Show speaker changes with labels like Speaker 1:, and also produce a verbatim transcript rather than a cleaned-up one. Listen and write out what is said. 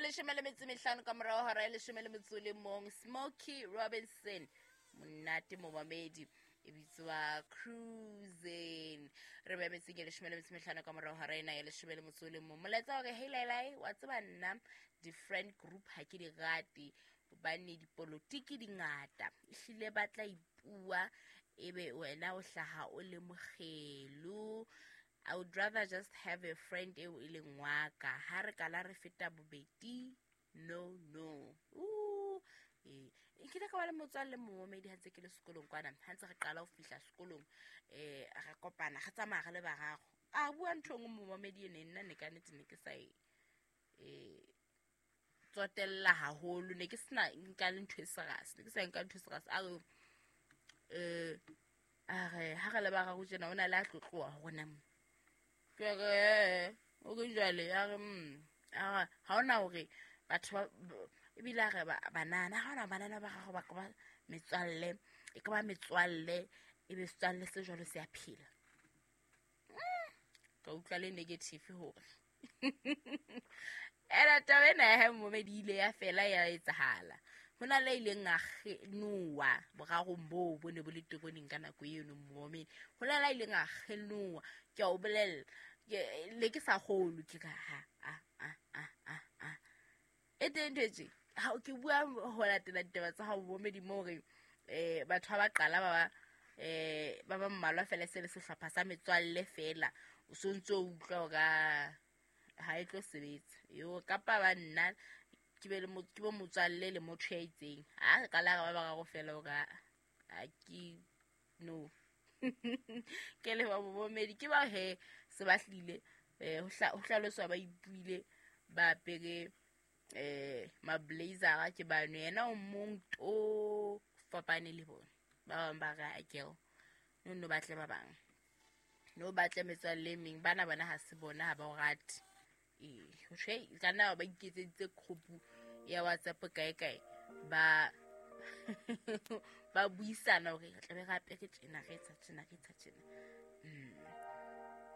Speaker 1: leshome le metso e mehlano ka morao hora ya leshome le metso le mong. Smokey Robinson monate momamedi e bitswa Cruising. Re be metseng ya leshome le metso e mehlano ka morao hora ena ya leshome le metso le mong. Moletsa hore hey lailai wa tseba nna different group ha ke di rate hobane dipolotiki di ngata ehlile ba tla ipua ebe wena o hlaha o le mogelu. I would rather just have a friend eo e leng wa ka ha re kala re feta bobedi. No no ooh eh ke le ka ba le motswalle momedi ha ntse ke le sekolong kwana ha ntse re qala ho fihla sekolong eh ra kopana ga tsamaya le bagago a bua ntho ngwe momedi ene nna ne ka netse ne ke sa eh tsotella haholo ne ke sna nka le ntho e serious ne ke sa nka ntho e serious a eh a re ha ga le ba ga go tsena ona le a tlotloa gona ke re o go jale ya re mm a ha ona hore batho e bila re banana ha ona banana ba gago ba ka ba metswalle e ka ba metswalle e be setswalle se jwalo se a phela ka utlwa le negative hore era tabena ya momedi ile ya fela ya etsahala hona le ile ngagenuwa bogago mbo bone bo le tokoning kana go yeno momedi hona le ile ngagenuwa ke a o bolella le ke sa golo ke ka ha a a a a e tendetse ha o ke bua ho latela ditaba tsa ha momedi mo re eh batho ba qala ba eh ba ba mmalwa fela se le sehlopha sa metswalle fela o sontso o utlwa ga ha e tlo sebetsa yo ka pa ba nna ke be le mo ke bo motswalle le motho ya itseng ha ka la ba ba go fela o ga a ki no ke le ba momedi ke ba he se ba hlile eh ho hlaloswa ba ipuile ba pege eh ma blazer ke ba no yena o mong to fapane le bona ba bang ba ga a girl no no batle ba bang no batle metswalle meng bana bana ha se bona ha ba o rate eh ho tshwe kana ba iketseditse khopu ya WhatsApp kae kae ba ba buisana hore re tlabe gape ke tsena re tsa tsena ke tsa tsena mm